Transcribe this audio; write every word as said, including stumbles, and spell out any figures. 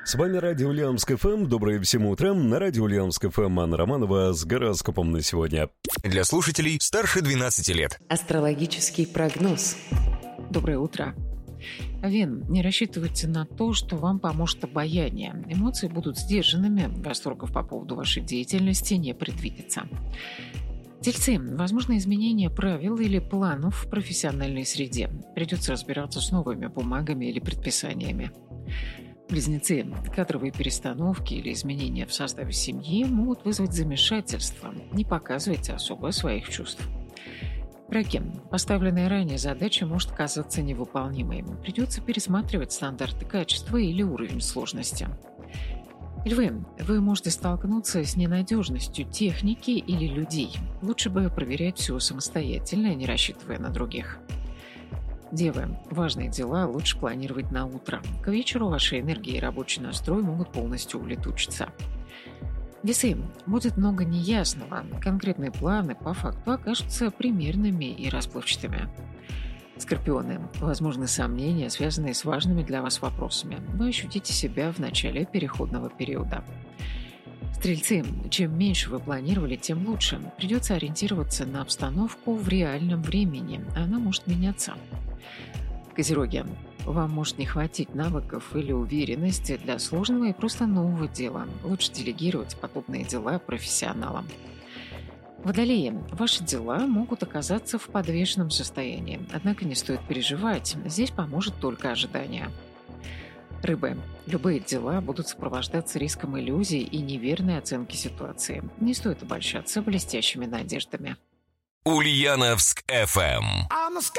С вами Радио Ульяновск эф эм. Доброе всем утро. На Радио Ульяновск эф эм Анна Романова с гороскопом на сегодня. Для слушателей старше двенадцати лет. Астрологический прогноз. Доброе утро. Овен, не рассчитывайте на то, что вам поможет обаяние. Эмоции будут сдержанными, восторгов по поводу вашей деятельности не предвидится. Тельцы, возможно изменение правил или планов в профессиональной среде. Придется разбираться с новыми бумагами или предписаниями. Близнецы, кадровые перестановки или изменения в составе семьи могут вызвать замешательство. Не показывайте особо своих чувств. Раки, поставленная ранее задача может казаться невыполнимой. Придется пересматривать стандарты качества или уровень сложности. Львы, вы можете столкнуться с ненадежностью техники или людей. Лучше бы проверять все самостоятельно, не рассчитывая на других. Девы, важные дела лучше планировать на утро. К вечеру ваша энергия и рабочий настрой могут полностью улетучиться. Весы, будет много неясного. Конкретные планы по факту окажутся примерными и расплывчатыми. Скорпионы, возможны сомнения, связанные с важными для вас вопросами. Вы ощутите себя в начале переходного периода. Стрельцы, чем меньше вы планировали, тем лучше. Придется ориентироваться на обстановку в реальном времени. Она может меняться. Козероги, вам может не хватить навыков или уверенности для сложного и просто нового дела. Лучше делегировать подобные дела профессионалам. Водолеи, ваши дела могут оказаться в подвешенном состоянии, однако не стоит переживать, здесь поможет только ожидание. Рыбы, любые дела будут сопровождаться риском иллюзий и неверной оценки ситуации. Не стоит обольщаться блестящими надеждами. Ульяновск эф эм.